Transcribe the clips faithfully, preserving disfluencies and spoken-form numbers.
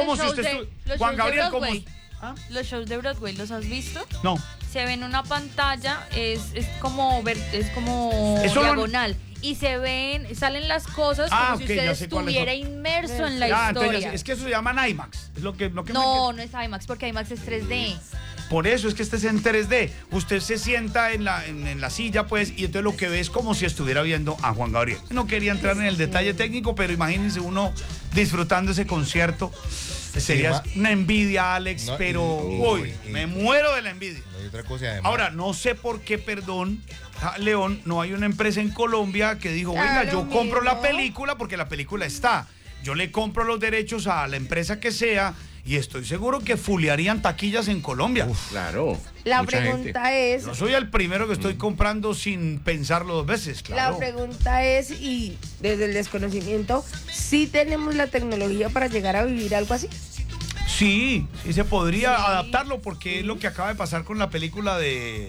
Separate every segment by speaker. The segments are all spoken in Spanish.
Speaker 1: como
Speaker 2: los
Speaker 1: si
Speaker 2: shows
Speaker 1: usted
Speaker 2: de-
Speaker 1: estu-
Speaker 2: los
Speaker 1: Juan
Speaker 2: shows de
Speaker 1: Gabriel, como...
Speaker 2: Broadway.
Speaker 1: ¿Ah?
Speaker 2: Los shows de Broadway, ¿los has visto?
Speaker 1: No.
Speaker 2: Se ve en una pantalla, es, es como ver, es como
Speaker 1: Eso no-
Speaker 2: diagonal. Y se ven, salen las cosas
Speaker 1: Ah,
Speaker 2: como
Speaker 1: ok,
Speaker 2: si usted
Speaker 1: ya sé cuáles son.
Speaker 2: estuviera inmerso en la
Speaker 1: Ah, entonces ya
Speaker 2: historia.
Speaker 1: sé, es que eso se llama IMAX. Es lo que, lo que
Speaker 2: No,
Speaker 1: me-
Speaker 2: no es IMAX, porque IMAX es tres D.
Speaker 1: Por eso es que este es en tres D. Usted se sienta en la, en, en la silla, pues, y entonces lo que ve es como si estuviera viendo a Juan Gabriel. No quería entrar en el detalle técnico, pero imagínense uno disfrutando ese concierto. Sería
Speaker 3: Sí,
Speaker 1: una envidia, Alex,
Speaker 3: No,
Speaker 1: pero
Speaker 3: y-
Speaker 1: uy,
Speaker 3: y-
Speaker 1: me muero de la envidia.
Speaker 3: No hay otra cosa, además.
Speaker 1: Ahora, no sé por qué, perdón, ah, León, no hay una empresa en Colombia que dijo, venga,
Speaker 4: Claro,
Speaker 1: yo compro la
Speaker 4: mismo.
Speaker 1: película porque la película está. Yo le compro los derechos a la empresa que sea y estoy seguro que fulearían taquillas en Colombia.
Speaker 5: Claro.
Speaker 4: La
Speaker 5: mucha
Speaker 4: pregunta
Speaker 5: gente.
Speaker 4: es,
Speaker 1: Yo soy el primero que estoy comprando sin pensarlo dos veces, claro.
Speaker 4: la pregunta es, y desde el desconocimiento, ¿sí tenemos la tecnología para llegar a vivir algo así?
Speaker 1: Sí, sí se podría
Speaker 4: Sí.
Speaker 1: adaptarlo porque es lo que acaba de pasar con la película de...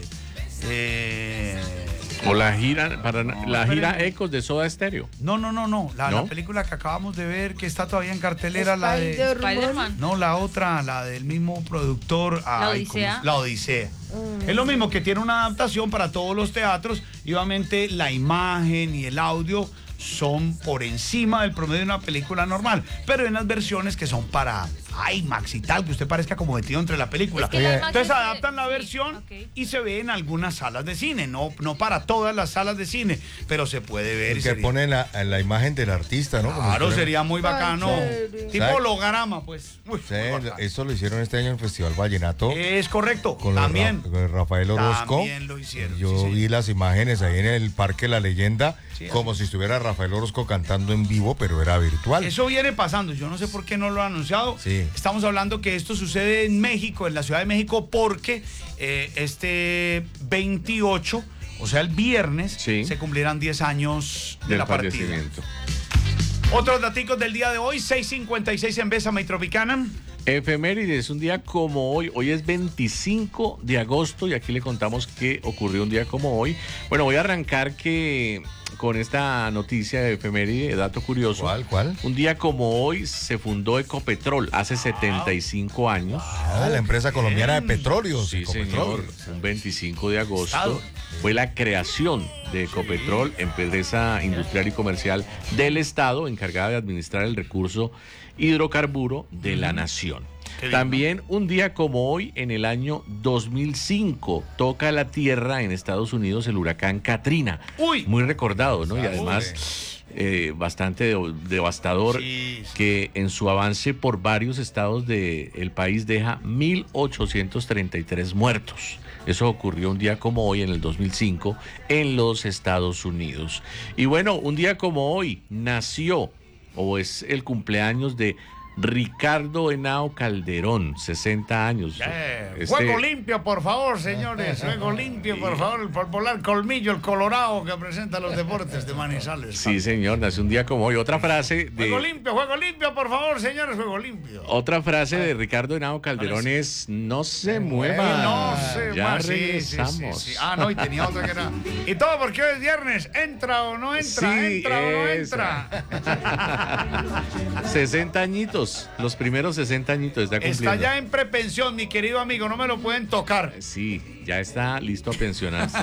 Speaker 1: eh,
Speaker 5: O la gira, para
Speaker 1: No,
Speaker 5: la
Speaker 1: pero-
Speaker 5: gira Ecos de Soda Stereo.
Speaker 1: no, no, no, no. La,
Speaker 5: ¿No?
Speaker 1: la película que acabamos de ver, que está todavía en cartelera, la de...
Speaker 4: Spider-Man.
Speaker 2: Spider-Man.
Speaker 1: No, la otra, la del mismo productor. ay, ¿cómo
Speaker 2: Odisea.
Speaker 1: es? La Odisea.
Speaker 4: Mm.
Speaker 1: Es lo mismo que tiene una adaptación para todos los teatros y obviamente la imagen y el audio son por encima del promedio de una película normal, pero en las versiones que son para IMAX y tal, que usted parezca como metido entre la película.
Speaker 2: Es que la IMAX
Speaker 1: Entonces
Speaker 2: es-
Speaker 1: adaptan la
Speaker 2: sí,
Speaker 1: versión
Speaker 2: ok.
Speaker 1: y se ve en algunas salas de cine, no, no para todas las salas de cine, pero se puede ver. y
Speaker 3: El que
Speaker 1: sería-
Speaker 3: pone la, la imagen del artista, ¿no? Como
Speaker 1: Claro,
Speaker 3: si fuera-
Speaker 1: sería muy bacano.
Speaker 4: chévere.
Speaker 1: Tipo
Speaker 3: ¿Sabe?
Speaker 1: holograma, pues. Uy,
Speaker 3: Sí,
Speaker 1: muy bacano.
Speaker 3: eso lo hicieron este año en el Festival Vallenato.
Speaker 1: Es correcto,
Speaker 3: con, el
Speaker 1: también.
Speaker 3: Ra- con el Rafael Orozco.
Speaker 1: También lo hicieron,
Speaker 3: Yo
Speaker 1: sí, señor.
Speaker 3: vi las imágenes ahí en el Parque La Leyenda,
Speaker 1: Sí,
Speaker 3: como
Speaker 1: así.
Speaker 3: si estuviera Rafael Orozco cantando en vivo, pero era virtual.
Speaker 1: Eso viene pasando, yo no sé por qué no lo han anunciado.
Speaker 3: Sí.
Speaker 1: Estamos hablando que esto sucede en México, en la Ciudad de México, porque eh, este veintiocho, o sea, el viernes,
Speaker 5: Sí.
Speaker 1: se cumplirán diez años de
Speaker 5: Del
Speaker 1: la partida.
Speaker 5: fallecimiento.
Speaker 1: Otros daticos del día de hoy, seis cincuenta y seis en Besa Metropicana.
Speaker 5: Efemérides, un día como hoy. Hoy es veinticinco de agosto y aquí le contamos qué ocurrió un día como hoy. Bueno, voy a arrancar que con esta noticia de efeméride, dato curioso.
Speaker 3: ¿Cuál, cuál?
Speaker 5: Un día como hoy se fundó Ecopetrol hace setenta y cinco años.
Speaker 3: Ah, la empresa colombiana de petróleos.
Speaker 5: Sí,
Speaker 3: Ecopetrol.
Speaker 5: señor. Un veinticinco de agosto
Speaker 1: Estado.
Speaker 5: fue la creación de Ecopetrol, empresa industrial y comercial del Estado encargada de administrar el recurso hidrocarburo de la nación.
Speaker 1: Qué bien,
Speaker 5: También un día como hoy, en el año dos mil cinco, toca la tierra en Estados Unidos el huracán Katrina.
Speaker 1: Uy.
Speaker 5: Muy recordado, ¿no? Y
Speaker 3: Uy.
Speaker 5: además eh, bastante de- devastador,
Speaker 1: Sí, sí.
Speaker 5: que en su avance por varios estados del país deja mil ochocientos treinta y tres muertos. Eso ocurrió un día como hoy, en el dos mil cinco, en los Estados Unidos. Y bueno, un día como hoy nació, o es el cumpleaños de Ricardo Henao Calderón, sesenta años.
Speaker 1: Eh,
Speaker 5: Este-
Speaker 1: Juego limpio, por favor, señores. Juego limpio, por favor. El popular colmillo, el colorado que presenta los deportes de Manizales.
Speaker 5: Sí, señor, nació un día como hoy. Otra frase
Speaker 1: Juego
Speaker 5: de...
Speaker 1: limpio, juego limpio, por favor, señores. Juego limpio.
Speaker 5: Otra frase de Ricardo Henao Calderón es: no se mueva.
Speaker 1: No sé,
Speaker 5: ya
Speaker 1: más, sí, sí,
Speaker 5: regresamos.
Speaker 1: sí, sí. Ah, no, y tenía otra que era. Y todo porque hoy es viernes. ¿Entra o no entra?
Speaker 5: Sí,
Speaker 1: ¿Entra o no
Speaker 5: esa.
Speaker 1: entra?
Speaker 5: sesenta añitos, los primeros sesenta añitos está cumpliendo.
Speaker 1: Está ya en prepensión, mi querido amigo. No me lo pueden tocar.
Speaker 5: Sí, ya está listo a pensionarse.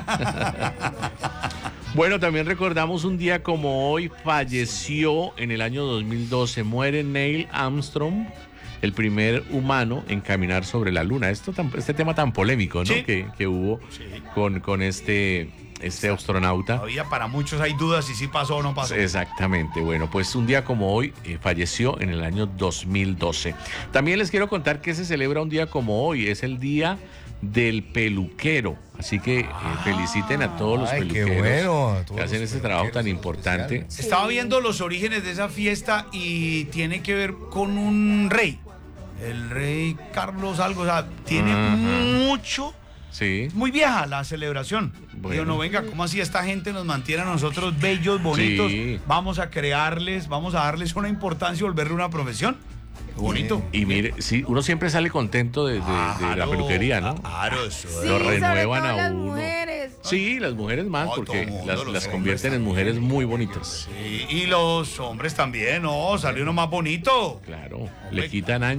Speaker 5: Bueno, también recordamos un día como hoy, falleció en el año dos mil doce, muere Neil Armstrong, el primer humano en caminar sobre la luna. Esto tan- este tema tan polémico, ¿no?
Speaker 1: Sí.
Speaker 5: Que, que hubo
Speaker 1: Sí.
Speaker 5: con, con este, este astronauta.
Speaker 1: Todavía para muchos hay dudas si sí pasó o no pasó.
Speaker 5: Exactamente, bueno, pues un día como hoy eh, falleció en el año dos mil doce. También les quiero contar que se celebra un día como hoy, es el día del peluquero, así que eh, feliciten a todos los
Speaker 3: Ay, qué
Speaker 5: peluqueros
Speaker 3: bueno, a todos
Speaker 5: que hacen
Speaker 3: los
Speaker 5: este trabajo tan
Speaker 3: peluqueros
Speaker 5: importante.
Speaker 3: especiales.
Speaker 1: Estaba viendo los orígenes de esa fiesta y tiene que ver con un rey. El rey Carlos algo, o sea, tiene
Speaker 5: Ajá.
Speaker 1: mucho.
Speaker 5: Sí,
Speaker 1: Muy vieja la celebración.
Speaker 5: Bueno.
Speaker 1: Digo, no, venga, ¿cómo así esta gente nos mantiene a nosotros bellos, bonitos?
Speaker 5: Sí.
Speaker 1: Vamos a crearles, vamos a darles una importancia y volverle una profesión. Qué bonito.
Speaker 5: y mire, sí, uno siempre sale contento de, de- de la
Speaker 1: Claro,
Speaker 5: peluquería, ¿no?
Speaker 1: Claro, eso.
Speaker 4: Sí,
Speaker 5: Lo
Speaker 4: sobre
Speaker 5: renuevan
Speaker 4: todo
Speaker 5: a
Speaker 4: las
Speaker 5: uno.
Speaker 4: mujeres.
Speaker 5: Sí, las mujeres más,
Speaker 1: No,
Speaker 5: porque
Speaker 1: todo mundo,
Speaker 5: las,
Speaker 1: los
Speaker 5: las
Speaker 1: hombres
Speaker 5: convierten en
Speaker 1: también.
Speaker 5: mujeres muy bonitas.
Speaker 1: Sí, y los hombres también, ¿no? Salió uno más bonito.
Speaker 5: Claro,
Speaker 1: Hombre,
Speaker 5: le quitan años.